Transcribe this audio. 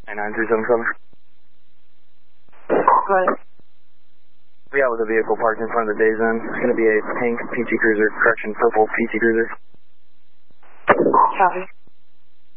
99377. Go ahead. We got with a vehicle parked in front of the Days Inn. It's going to be a pink PT Cruiser, correction, purple PT Cruiser. Copy.